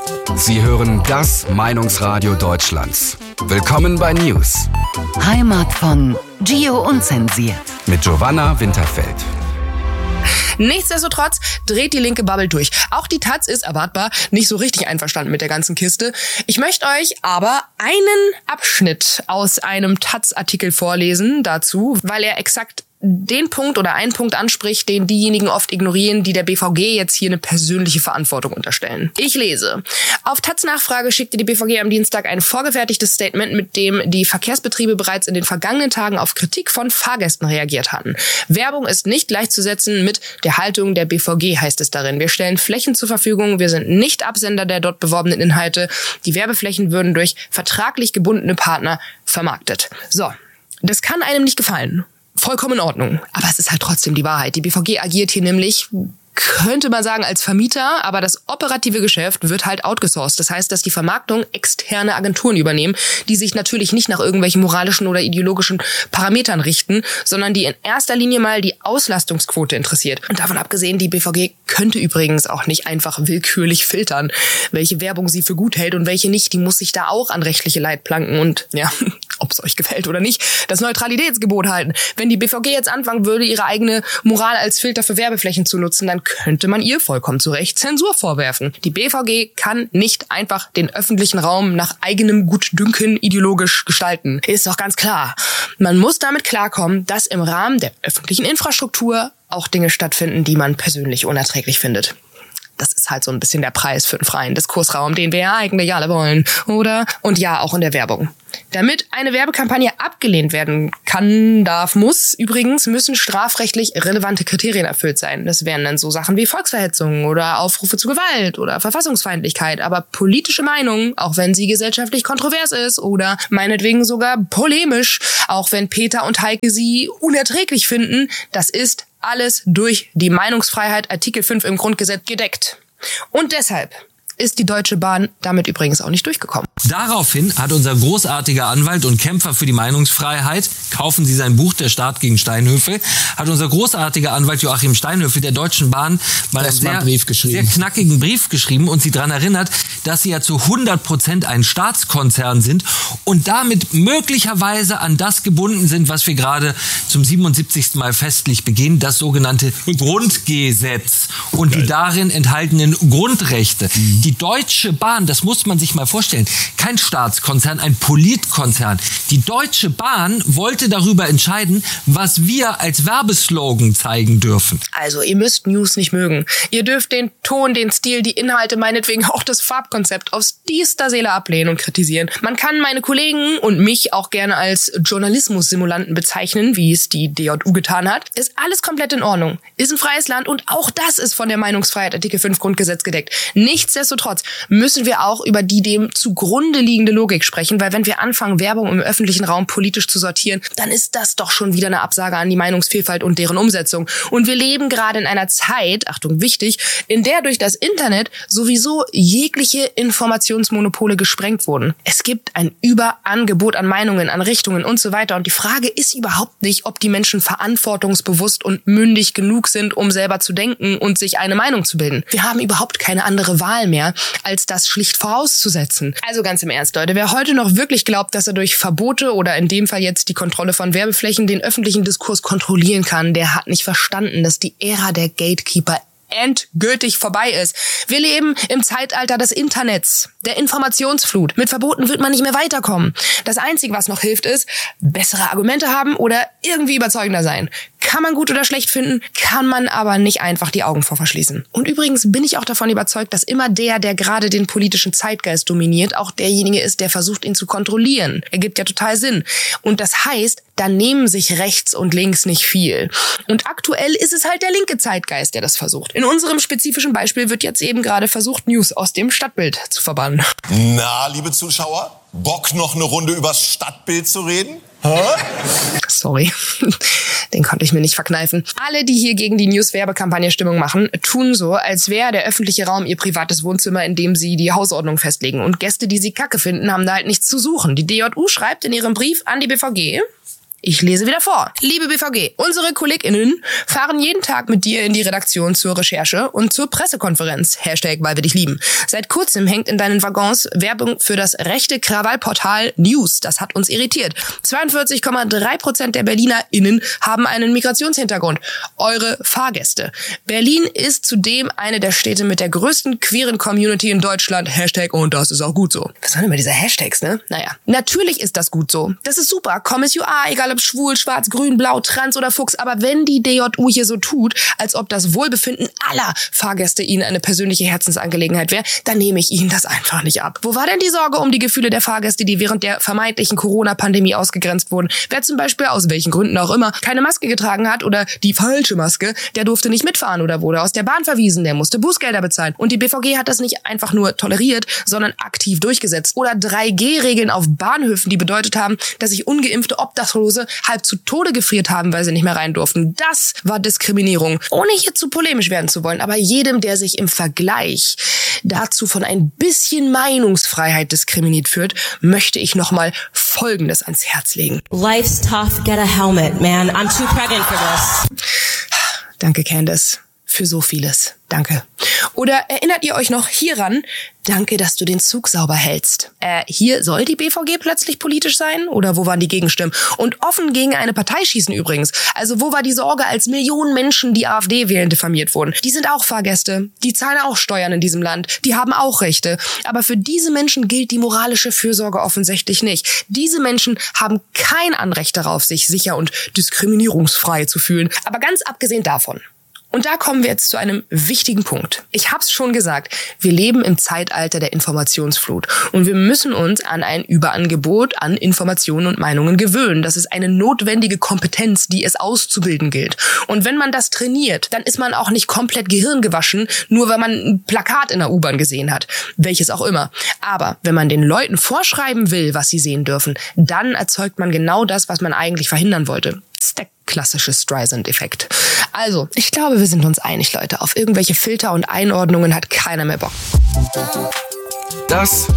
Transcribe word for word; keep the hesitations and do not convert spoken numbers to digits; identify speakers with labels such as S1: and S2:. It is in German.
S1: Sie hören das Meinungsradio Deutschlands. Willkommen bei News.
S2: Heimat von Gio Unzensiert.
S1: Mit Giovanna Winterfeld.
S3: Nichtsdestotrotz dreht die linke Bubble durch. Auch die Taz ist erwartbar nicht so richtig einverstanden mit der ganzen Kiste. Ich möchte euch aber einen Abschnitt aus einem Taz-Artikel vorlesen dazu, weil er exakt den Punkt oder einen Punkt anspricht, den diejenigen oft ignorieren, die der B V G jetzt hier eine persönliche Verantwortung unterstellen. Ich lese. Auf Taz Nachfrage schickte die B V G am Dienstag ein vorgefertigtes Statement, mit dem die Verkehrsbetriebe bereits in den vergangenen Tagen auf Kritik von Fahrgästen reagiert hatten. Werbung ist nicht gleichzusetzen mit der Haltung der B V G, heißt es darin. Wir stellen Flächen zur Verfügung, wir sind nicht Absender der dort beworbenen Inhalte. Die Werbeflächen würden durch vertraglich gebundene Partner vermarktet. So, das kann einem nicht gefallen. Vollkommen in Ordnung. Aber es ist halt trotzdem die Wahrheit. Die B V G agiert hier nämlich, könnte man sagen, als Vermieter, aber das operative Geschäft wird halt outgesourced. Das heißt, dass die Vermarktung externe Agenturen übernehmen, die sich natürlich nicht nach irgendwelchen moralischen oder ideologischen Parametern richten, sondern die in erster Linie mal die Auslastungsquote interessiert. Und davon abgesehen, die B V G könnte übrigens auch nicht einfach willkürlich filtern, welche Werbung sie für gut hält und welche nicht. Die muss sich da auch an rechtliche Leitplanken und, ja, ob es euch gefällt oder nicht, das Neutralitätsgebot halten. Wenn die B V G jetzt anfangen würde, ihre eigene Moral als Filter für Werbeflächen zu nutzen, dann könnte man ihr vollkommen zu Recht Zensur vorwerfen. Die B V G kann nicht einfach den öffentlichen Raum nach eigenem Gutdünken ideologisch gestalten. Ist doch ganz klar. Man muss damit klarkommen, dass im Rahmen der öffentlichen Infrastruktur auch Dinge stattfinden, die man persönlich unerträglich findet. Das ist halt so ein bisschen der Preis für einen freien Diskursraum, den wir ja eigentlich alle wollen, oder? Und ja, auch in der Werbung. Damit eine Werbekampagne abgelehnt werden kann, darf, muss, übrigens, müssen strafrechtlich relevante Kriterien erfüllt sein. Das wären dann so Sachen wie Volksverhetzung oder Aufrufe zu Gewalt oder Verfassungsfeindlichkeit. Aber politische Meinung, auch wenn sie gesellschaftlich kontrovers ist oder meinetwegen sogar polemisch, auch wenn Peter und Heike sie unerträglich finden, das ist alles durch die Meinungsfreiheit Artikel fünf im Grundgesetz gedeckt. Und deshalb ist die Deutsche Bahn damit übrigens auch nicht durchgekommen.
S4: Daraufhin hat unser großartiger Anwalt und Kämpfer für die Meinungsfreiheit, kaufen Sie sein Buch Der Staat gegen Steinhöfel, hat unser großartiger Anwalt Joachim Steinhöfel der Deutschen Bahn mal einen sehr, sehr knackigen Brief geschrieben und sie daran erinnert, dass sie ja zu hundert Prozent ein Staatskonzern sind und damit möglicherweise an das gebunden sind, was wir gerade zum siebenundsiebzigsten Mal festlich begehen, das sogenannte Grundgesetz und die darin enthaltenen Grundrechte. Mhm. Die Deutsche Bahn, das muss man sich mal vorstellen, kein Staatskonzern, ein Politkonzern. Die Deutsche Bahn wollte darüber entscheiden, was wir als Werbeslogan zeigen dürfen.
S3: Also, ihr müsst News nicht mögen. Ihr dürft den Ton, den Stil, die Inhalte, meinetwegen auch das Farbkonzept aus tiefster Seele ablehnen und kritisieren. Man kann meine Kollegen und mich auch gerne als Journalismus-Simulanten bezeichnen, wie es die D J U getan hat. Ist alles komplett in Ordnung. Ist ein freies Land und auch das ist von der Meinungsfreiheit Artikel fünf Grundgesetz gedeckt. Nichtsdestotrotz müssen wir auch über die dem zugrunde liegende Logik sprechen, weil wenn wir anfangen, Werbung im öffentlichen Raum politisch zu sortieren, dann ist das doch schon wieder eine Absage an die Meinungsvielfalt und deren Umsetzung. Und wir leben gerade in einer Zeit, Achtung, wichtig, in der durch das Internet sowieso jegliche Informationsmonopole gesprengt wurden. Es gibt ein Überangebot an Meinungen, an Richtungen und so weiter. Und die Frage ist überhaupt nicht, ob die Menschen verantwortungsbewusst und mündig genug sind, um selber zu denken und sich eine Meinung zu bilden. Wir haben überhaupt keine andere Wahl mehr, als das schlicht vorauszusetzen. Also ganz im Ernst, Leute, wer heute noch wirklich glaubt, dass er durch Verbote oder in dem Fall jetzt die Kontrolle von Werbeflächen den öffentlichen Diskurs kontrollieren kann, der hat nicht verstanden, dass die Ära der Gatekeeper endgültig vorbei ist. Wir leben im Zeitalter des Internets, der Informationsflut. Mit Verboten wird man nicht mehr weiterkommen. Das Einzige, was noch hilft, ist, bessere Argumente haben oder irgendwie überzeugender sein. Kann man gut oder schlecht finden, kann man aber nicht einfach die Augen vor verschließen. Und übrigens bin ich auch davon überzeugt, dass immer der, der gerade den politischen Zeitgeist dominiert, auch derjenige ist, der versucht, ihn zu kontrollieren. Ergibt ja total Sinn. Und das heißt, da nehmen sich rechts und links nicht viel. Und aktuell ist es halt der linke Zeitgeist, der das versucht. In unserem spezifischen Beispiel wird jetzt eben gerade versucht, News aus dem Stadtbild zu verbannen.
S5: Na, liebe Zuschauer, Bock noch eine Runde übers Stadtbild zu reden? Hä?
S3: Sorry, den konnte ich mir nicht verkneifen. Alle, die hier gegen die News-Werbekampagne Stimmung machen, tun so, als wäre der öffentliche Raum ihr privates Wohnzimmer, in dem sie die Hausordnung festlegen. Und Gäste, die sie kacke finden, haben da halt nichts zu suchen. Die D J U schreibt in ihrem Brief an die B V G: Ich lese wieder vor. Liebe B V G, unsere KollegInnen fahren jeden Tag mit dir in die Redaktion zur Recherche und zur Pressekonferenz. Hashtag, weil wir dich lieben. Seit kurzem hängt in deinen Waggons Werbung für das rechte Krawallportal News. Das hat uns irritiert. zweiundvierzig Komma drei Prozent der BerlinerInnen haben einen Migrationshintergrund. Eure Fahrgäste. Berlin ist zudem eine der Städte mit der größten queeren Community in Deutschland. Hashtag, und das ist auch gut so. Was waren immer diese Hashtags, ne? Naja. Natürlich ist das gut so. Das ist super. Come as you are, egal ob schwul, schwarz, grün, blau, trans oder Fuchs. Aber wenn die D J U hier so tut, als ob das Wohlbefinden aller Fahrgäste ihnen eine persönliche Herzensangelegenheit wäre, dann nehme ich ihnen das einfach nicht ab. Wo war denn die Sorge um die Gefühle der Fahrgäste, die während der vermeintlichen Corona-Pandemie ausgegrenzt wurden? Wer zum Beispiel, aus welchen Gründen auch immer, keine Maske getragen hat oder die falsche Maske, der durfte nicht mitfahren oder wurde aus der Bahn verwiesen, der musste Bußgelder bezahlen. Und die B V G hat das nicht einfach nur toleriert, sondern aktiv durchgesetzt. Oder drei G Regeln auf Bahnhöfen, die bedeutet haben, dass sich ungeimpfte Obdachlose halb zu Tode gefriert haben, weil sie nicht mehr rein durften. Das war Diskriminierung. Ohne hier zu polemisch werden zu wollen, aber jedem, der sich im Vergleich dazu von ein bisschen Meinungsfreiheit diskriminiert führt, möchte ich nochmal Folgendes ans Herz legen.
S6: Life's tough, get a helmet, man. I'm too pregnant for this.
S3: Danke, Candace, für so vieles. Danke. Oder erinnert ihr euch noch hieran? Danke, dass du den Zug sauber hältst. Äh, hier soll die B V G plötzlich politisch sein? Oder wo waren die Gegenstimmen? Und offen gegen eine Partei schießen übrigens. Also wo war die Sorge, als Millionen Menschen, die AfD wählen, diffamiert wurden? Die sind auch Fahrgäste. Die zahlen auch Steuern in diesem Land. Die haben auch Rechte. Aber für diese Menschen gilt die moralische Fürsorge offensichtlich nicht. Diese Menschen haben kein Anrecht darauf, sich sicher und diskriminierungsfrei zu fühlen. Aber ganz abgesehen davon. Und da kommen wir jetzt zu einem wichtigen Punkt. Ich hab's schon gesagt, wir leben im Zeitalter der Informationsflut und wir müssen uns an ein Überangebot an Informationen und Meinungen gewöhnen. Das ist eine notwendige Kompetenz, die es auszubilden gilt. Und wenn man das trainiert, dann ist man auch nicht komplett gehirngewaschen, nur weil man ein Plakat in der U-Bahn gesehen hat, welches auch immer. Aber wenn man den Leuten vorschreiben will, was sie sehen dürfen, dann erzeugt man genau das, was man eigentlich verhindern wollte. Das ist der klassische Streisand-Effekt. Also, ich glaube, wir sind uns einig, Leute. Auf irgendwelche Filter und Einordnungen hat keiner mehr Bock.
S1: Das